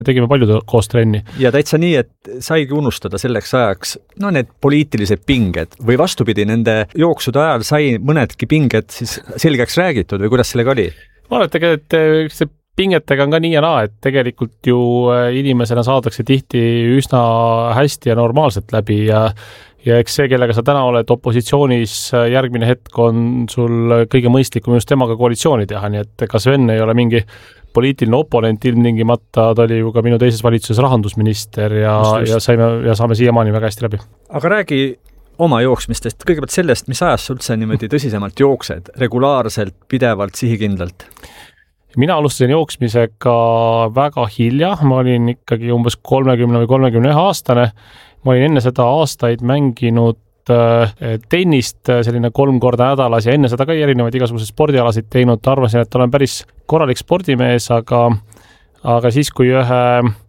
tegime palju koos trenni. Ja täitsa nii, et saigi unustada selleks ajaks need poliitilised pinged või vastupidi, nende jooksude ajal sai mõnedki pinged siis selgeks räägitud või kuidas sellega oli? Ma arvan, et tegelikult see pingetega on ka nii ja naa, et tegelikult ju inimesena saadakse tihti üsna hästi ja normaalselt läbi ja eks see, kellega sa täna oled opositsioonis, järgmine hetk on sul kõige mõistlikum just temaga koalitsiooni teha, nii et ega Sven ei ole mingi poliitiline oponent ilmtingimata, ta oli ju ka minu teises valitsuses rahandusminister ja saame siiamaani väga hästi läbi. Aga räägi oma jooksmistest, kõigepealt sellest, mis ajast sa üldse niimoodi tõsisemalt jooksed, regulaarselt, pidevalt, sihikindlalt? Mina alustasin jooksmisega väga hilja, ma olin ikkagi umbes 30 või 31 aastane. Ma olin enne seda aastaid mänginud tennist selline 3 korda nädalas ja enne seda ka erinevaid igasuguseid spordialasid teinud. Arvasin, et olen päris korralik spordimees, aga siis, kui ühe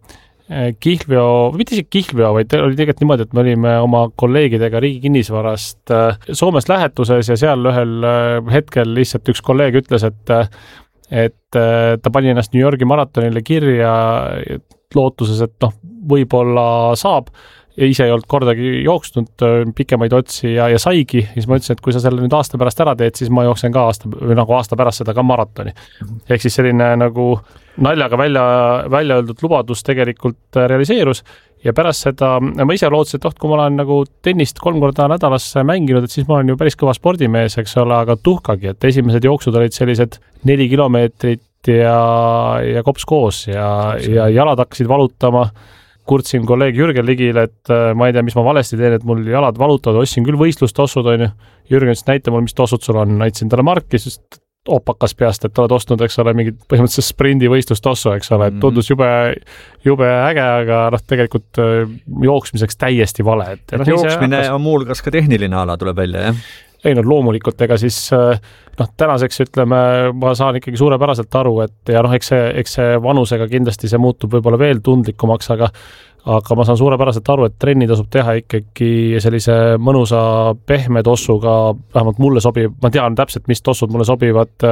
mitte isegi kihlveo, vaid oli tegelikult niimoodi, et me olime oma kolleegidega Riigi Kinnisvarast Soomes lähetuses ja seal ühel hetkel lihtsalt üks kolleeg ütles, et ta pani ennast New Yorgi maratonile kirja lootuses, et võib-olla saab ja ise ei olnud kordagi jooksnud pikemaid otsi ja saigi. Siis ma ütlesin, et kui sa selle nüüd aasta pärast ära teed, siis ma jooksen ka aasta pärast seda ka maratoni. Ehk siis selline nagu naljaga välja öeldud lubadus tegelikult realiseerus ja pärast seda ma ise lootsin, et kui ma olen nagu tennist 3 korda nädalas mänginud, et siis ma olen ju päris kõva spordimees, eks ole, aga tuhkagi, et esimesed jooksud olid sellised 4 kilomeetrit ja kops koos ja jalad hakkasid valutama. Kurtsin kolleeg Jürgen Ligile, et ma ei tea, mis ma valesti teen, et mul jalad valutavad, ostsin küll võistlustossud, on ju. Jürgen ütles, näita mul, mis tossud sul on. Näitasin talle marki, sest opakas peast, et oled ostnud, eks ole, mingid põhimõtteliselt sprindi võistlustossu, eks ole, et tundus jube äge, aga tegelikult jooksmiseks täiesti vale. Jooksmine on muulgas ka tehniline ala tuleb välja, jah? Ei, loomulikult, ega siis tänaseks ütleme, ma saan ikkagi suurepäraselt aru, et ja eks see vanusega kindlasti see muutub võib-olla veel tundlikumaks, aga ma saan suurepäraselt aru, et trenni tasub teha ikkagi sellise mõnusa pehme tossuga, vähemalt mulle sobib, ma tean täpselt, mis tossud mulle sobivad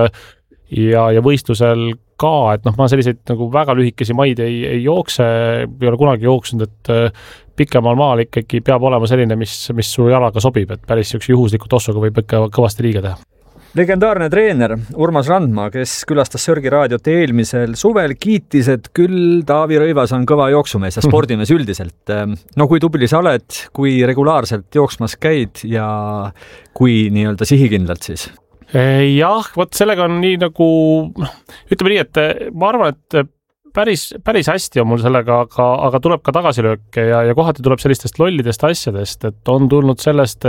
ja võistlusel ka, et ma selliseid nagu väga lühikesi maid ei jookse, ei ole kunagi jooksnud, et pikemal maal ikkagi peab olema selline, mis su jalaga sobib, et päris juhusliku tossuga võib ikka kõvasti liiga teha. Legendaarne treener Urmas Randma, kes külastas Sörgi raadiot eelmisel suvel, kiitis, et küll Taavi Rõivas on kõva jooksumees ja spordimees üldiselt. Kui tubli sa oled, kui regulaarselt jooksmas käid ja kui nii-öelda sihikindlalt siis? Jah, sellega on nii nagu, ütleme nii, et ma arvan, et päris hästi on mul sellega, aga tuleb ka tagasilööke ja kohati tuleb sellistest lollidest asjadest, et on tulnud sellest,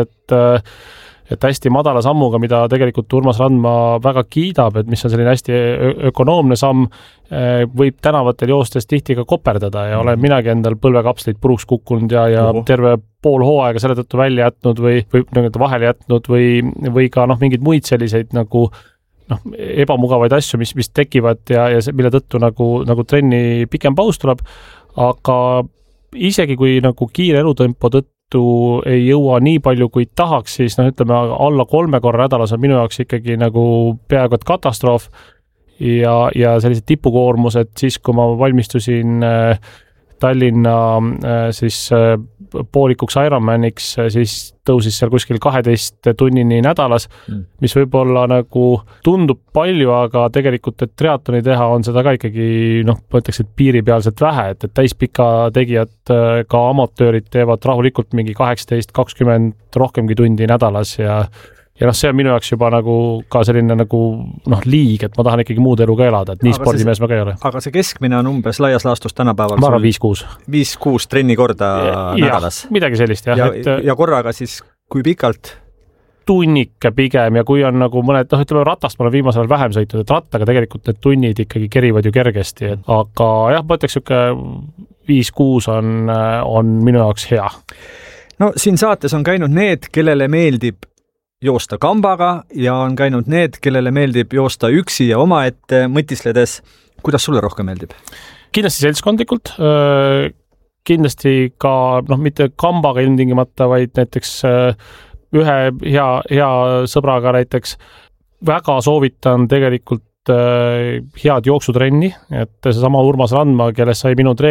et hästi madala sammuga, mida tegelikult Urmas Randma väga kiidab, et mis on selline hästi ökonoomne samm, võib tänavatel joostes tihti ka koperdada ja olen minagi endal põlvekapsleid puruks kukkunud ja terve pool hooaega selle tõttu välja jätnud või vahele jätnud või ka mingeid muid selliseid nagu ebamugavaid asju, mis tekivad ja mille tõttu nagu trenni pikem paus tuleb, aga isegi kui nagu kiire elutempo tõttu ei jõua nii palju, kui tahaks, siis ütleme, alla 3 korra nädalas on minu jaoks ikkagi nagu peaaegu et katastroof ja sellised tipukoormused siis, kui ma valmistusin Tallinna siis poolikuks Ironmaniks, siis tõusis seal kuskil 12 tunnini nädalas, mis võib-olla nagu tundub palju, aga tegelikult, et triatloni teha on seda ka ikkagi, ma ütleks, et piiripealselt vähe, et täispika tegijad, ka amatöörid teevad rahulikult mingi 18-20 rohkemgi tundi nädalas ja see on minu jaoks juba nagu ka selline nagu liig, et ma tahan ikkagi muud elu ka elada, et nii spordimees ma ka ei ole. Aga see keskmine on umbes laias laastus tänapäeval? Ma arvan 5-6. 5-6 trenni korda nädalas? Midagi sellist, jah. Ja korraga siis, kui pikalt? Tunnike pigem ja kui on nagu mõned, ütleme ratast ma olen viimasel vähem sõitnud, et rattaga tegelikult need tunnid ikkagi kerivad ju kergesti, aga jah, ma ütleks, 5-6 on minu jaoks hea. Siin saates on käinud need, kellele meeldib joosta kambaga ja on käinud need, kellele meeldib joosta üksi ja omaette mõtisledes. Kuidas sulle rohkem meeldib? Kindlasti seltskondlikult, kindlasti ka, mitte kambaga ilmtingimata, vaid näiteks ühe hea sõbraga näiteks. Väga soovitan tegelikult head jooksutrenni, et seesama Urmas Randma, kellest sai minu